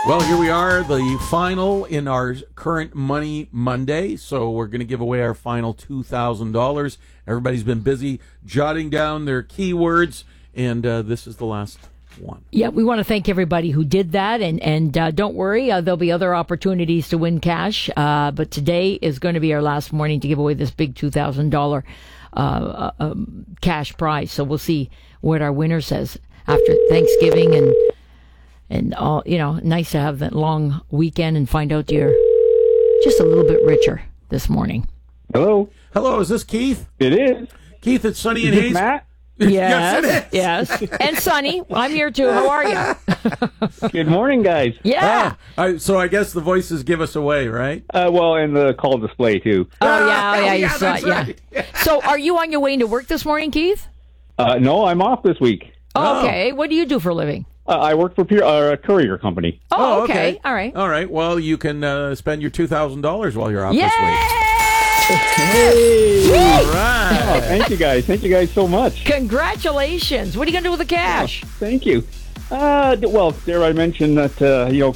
Well, here we are, the final in our current Money Monday. So we're going to give away our final $2,000. Everybody's been busy jotting down their keywords, and this is the last one. Yeah, we want to thank everybody who did that, and don't worry, there'll be other opportunities to win cash, but today is going to be our last morning to give away this big $2,000 cash prize. So we'll see what our winner says after Thanksgiving and all. Nice to have that long weekend and find out you're just a little bit richer this morning. Hello. Hello, is this Keith? It is. Keith, it's Sunny and Is this Hayes. Matt? Yes, it is. Yes. And Sonny, I'm here too. How are you? Good morning, guys. Yeah. So I guess the voices give us away, right? Well, and the call display, too. You saw it, right. So are you on your way into work this morning, Keith? No, I'm off this week. Okay. What do you do for a living? I work for a courier company. Oh, okay. All right. All right. Well, you can spend your $2,000 while you're off this Yay! week. Hey! All right. Oh, thank you guys. Thank you guys so much. Congratulations. What are you going to do with the cash? Thank you. Well, dare I mention that,